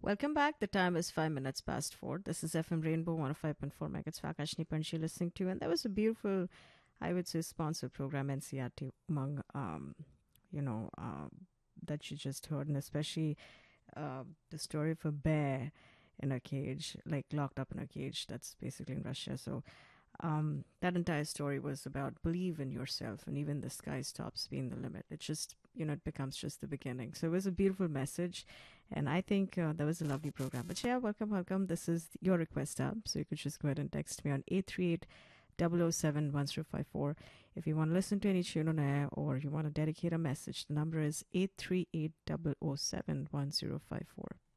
Welcome back. The time is 5 minutes past 4. This is FM Rainbow 105.4 megahertz. Vakashni Panchi listening to, and that was a beautiful, I would say, sponsored program NCRT among, you know, that you just heard, and especially the story of a bear in a cage, like locked up in a cage. That's basically in Russia. So that entire story was about believe in yourself, and even the sky stops being the limit. It just, it becomes just the beginning. So it was a beautiful message, and I think that was a lovely program. But yeah, welcome, welcome. This is your request app, so you could just go ahead and text me on 838 007 1054. If you want to listen to any tune on air or you want to dedicate a message, the number is 838 007 1054.